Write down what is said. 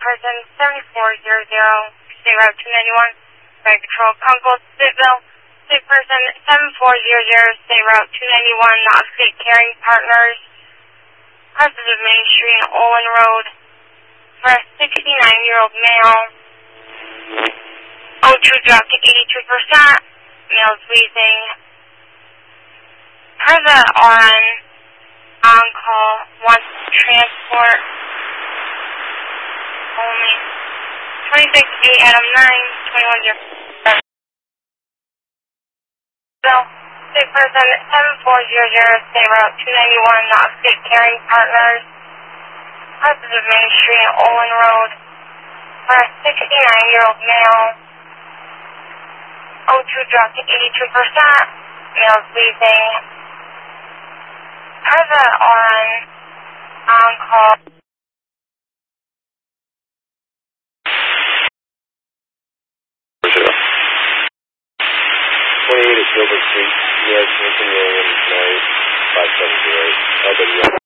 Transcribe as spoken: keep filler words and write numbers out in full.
person seventy-four zero zero, State Route two ninety-one, Fire Patrol, Concord, Siteville. State person seven four zero zero, State Route two ninety-one, not State Caring Partners, President Main Street, Olin Road, for a sixty-nine-year-old male. O two dropped to eighty-two percent, male's wheezing. Per the on, on call, wants transport only. twenty-six eight Adam nine, twenty-one zero seven. So, State person seven four zero zero, State Route two ninety-one, not State Caring Partners, President Main Street, Olin Road, for a sixty-nine-year-old male. O two dropped to eighty-two percent, male's wheezing. Per the on, on call. twenty-eight is Gilbert Street, U S Lincoln Williams, Mary, five seven zero eight, L W.